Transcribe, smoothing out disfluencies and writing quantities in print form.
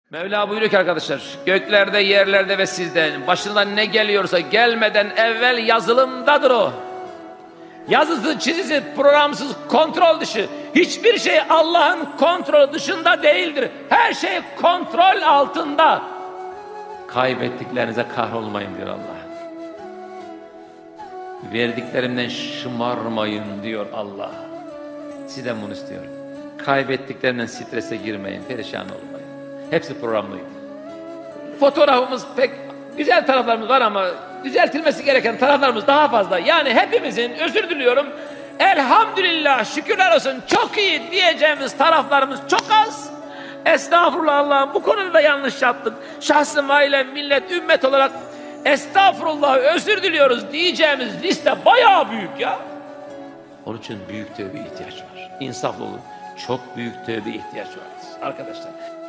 Mevla buyuruyor ki arkadaşlar, göklerde, yerlerde ve sizden başından ne geliyorsa gelmeden evvel yazılımdadır o. Yazısı, çizisi, programsız, kontrol dışı. Hiçbir şey Allah'ın kontrol dışında değildir. Her şey kontrol altında. Kaybettiklerinize kahrolmayın diyor Allah. Verdiklerimden şımarmayın diyor Allah. Sizden bunu istiyorum. Kaybettiklerinden strese girmeyin, perişan olmayın. Hepsi programlıydı. Fotoğrafımız pek güzel taraflarımız var ama düzeltilmesi gereken taraflarımız daha fazla. Yani hepimizin, özür diliyorum, elhamdülillah, şükürler olsun, çok iyi diyeceğimiz taraflarımız çok az. Estağfurullah Allah'ım, bu konuda da yanlış yaptık. Şahsım, ailem, millet, ümmet olarak estağfurullah, özür diliyoruz diyeceğimiz liste bayağı büyük ya. Onun için büyük tövbe ihtiyaç var. İnsaflı olun. Çok büyük tövbe ihtiyaç var arkadaşlar.